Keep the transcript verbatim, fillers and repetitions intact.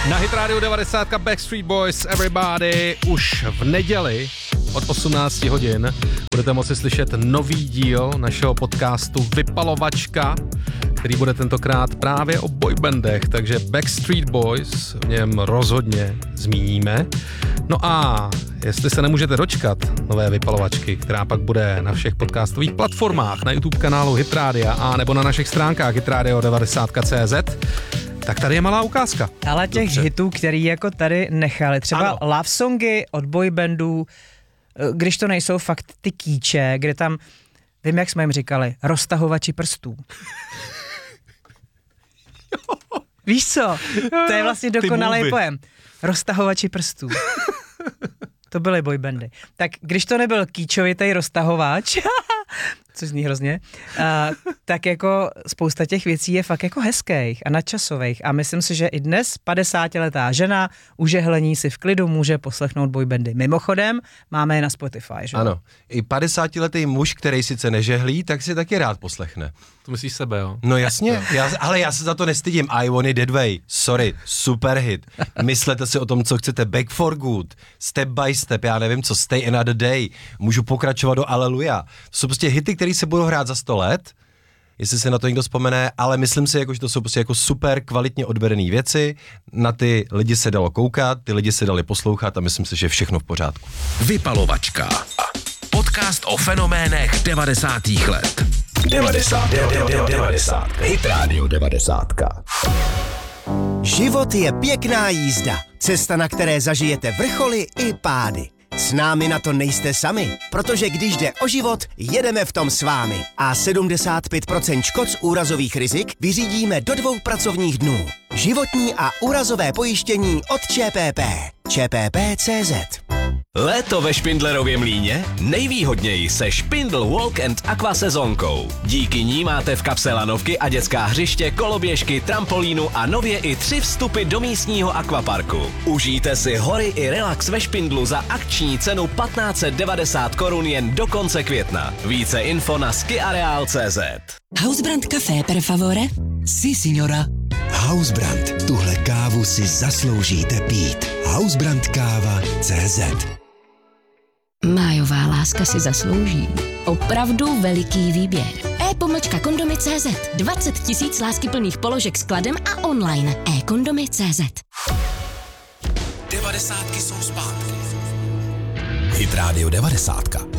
Na Hit Radio devadesát Backstreet Boys Everybody už v neděli od osmnáct hodin budete moci slyšet nový díl našeho podcastu Vypalovačka, který bude tentokrát právě o boybandech, takže Backstreet Boys v něm rozhodně zmíníme. No a jestli se nemůžete dočkat nové Vypalovačky, která pak bude na všech podcastových platformách, na YouTube kanálu Hit Radia a nebo na našich stránkách hitradio devadesát tečka cé zet, tak tady je malá ukázka. Ale těch Dobře. hitů, který jako tady nechali, třeba ano. Love songy od boybandů, když to nejsou fakt ty kýče, kde tam, vím, jak jsme jim říkali, roztahovači prstů. Víš co? To je vlastně dokonalý pojem. Roztahovači prstů. To byly boybandy. Tak když to nebyl kýčovitej roztahovač, což zní hrozně, uh, tak jako spousta těch věcí je fakt jako hezkých a nadčasových. A myslím si, že i dnes padesátiletá žena užehlení si v klidu může poslechnout boybandy. Mimochodem, máme je na Spotify, že? Ano. I padesátiletý muž, který sice nežehlí, tak si taky rád poslechne. To myslíš sebe, jo? No jasně, já, ale já se za to nestydím. I Want It That Way, sorry, super hit. Myslete si o tom, co chcete, Back for Good, Step by Step, já nevím co, Stay Another Day, můžu pokračovat do Aleluja. To jsou prostě hity, které se budou hrát za sto let, jestli se na to někdo vzpomene, ale myslím si, jako, že to jsou prostě jako super kvalitně odvedené věci, na ty lidi se dalo koukat, ty lidi se dali poslouchat a myslím si, že je všechno v pořádku. Vypalovačka. Podcast o fenoménech devadesátých let. devadesát, devadesát, Hit Radio devadesát. Život je pěkná jízda, cesta, na které zažijete vrcholy i pády. S námi na to nejste sami, protože když jde o život, jedeme v tom s vámi. A sedmdesát pět procent škod z úrazových rizik vyřídíme do dvou pracovních dnů. Životní a úrazové pojištění od ČPP. ČPP tečka cé zet. Léto ve Špindlerově mlýně? Nejvýhodněji se Špindl Walk and Aqua sezónkou. Díky ní máte v kapse lanovky a dětská hřiště, koloběžky, trampolínu a nově i tři vstupy do místního akvaparku. Užijte si hory i relax ve Špindlu za akční cenu patnáct set devadesát korun jen do konce května. Více info na skiareal tečka cé zet. Housebrand café per favore? Sí, signora. Housebrand. Tuhle kávu si zasloužíte pít. Housebrand káva tečka cé zet. Májová láska si zaslouží opravdu veliký výběr. E-pomlčka kondomy tečka cé zet. dvacet tisíc láskyplných položek s kladem a online. E-kondomy tečka cé zet. Devadesátky jsou zpátky. Hit Radio devadesát.